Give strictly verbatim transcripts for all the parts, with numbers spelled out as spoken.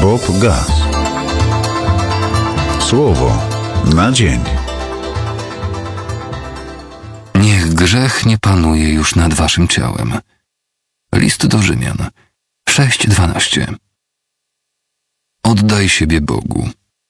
Bob Gass. Słowo na dzień. Niech grzech nie panuje już nad waszym ciałem. List do Rzymian sześć dwanaście. Oddaj siebie Bogu.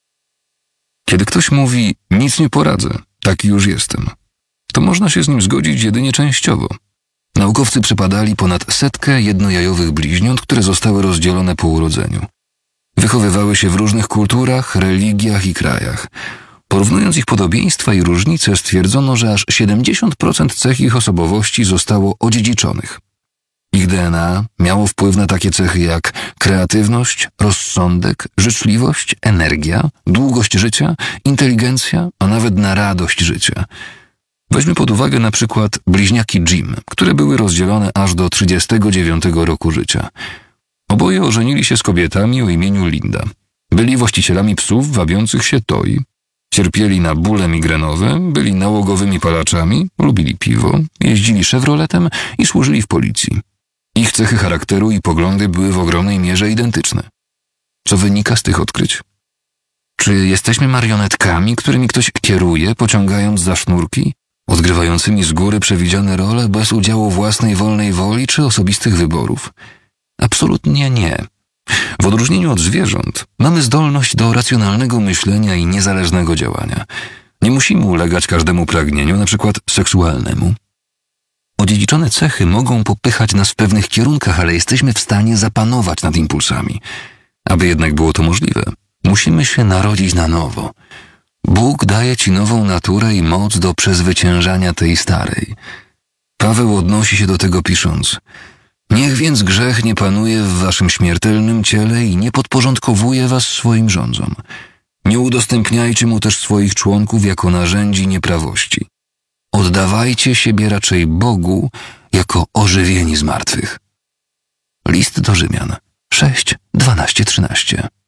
Kiedy ktoś mówi, nic nie poradzę, taki już jestem, to można się z nim zgodzić jedynie częściowo. Naukowcy przebadali ponad setkę jednojajowych bliźniąt, które zostały rozdzielone po urodzeniu. Wychowywały się w różnych kulturach, religiach i krajach. Porównując ich podobieństwa i różnice, stwierdzono, że aż siedemdziesiąt procent cech ich osobowości zostało odziedziczonych. Ich D N A miało wpływ na takie cechy jak kreatywność, rozsądek, życzliwość, energia, długość życia, inteligencja, a nawet na radość życia. Weźmy pod uwagę na przykład bliźniaki Jim, które były rozdzielone aż do trzydziestego dziewiątego roku życia. Oboje ożenili się z kobietami o imieniu Linda. Byli właścicielami psów wabiących się Toi. Cierpieli na bóle migrenowe, byli nałogowymi palaczami, lubili piwo, jeździli Chevroletem i służyli w policji. Ich cechy charakteru i poglądy były w ogromnej mierze identyczne. Co wynika z tych odkryć? Czy jesteśmy marionetkami, którymi ktoś kieruje, pociągając za sznurki, odgrywającymi z góry przewidziane role bez udziału własnej wolnej woli czy osobistych wyborów? Absolutnie nie. W odróżnieniu od zwierząt mamy zdolność do racjonalnego myślenia i niezależnego działania. Nie musimy ulegać każdemu pragnieniu, na przykład seksualnemu. Odziedziczone cechy mogą popychać nas w pewnych kierunkach, ale jesteśmy w stanie zapanować nad impulsami. Aby jednak było to możliwe, musimy się narodzić na nowo. Bóg daje ci nową naturę i moc do przezwyciężania tej starej. Paweł odnosi się do tego pisząc: niech więc grzech nie panuje w waszym śmiertelnym ciele i nie podporządkowuje was swoim rządzom. Nie udostępniajcie mu też swoich członków jako narzędzi nieprawości. Oddawajcie siebie raczej Bogu jako ożywieni z martwych. List do Rzymian sześć dwanaście trzynaście.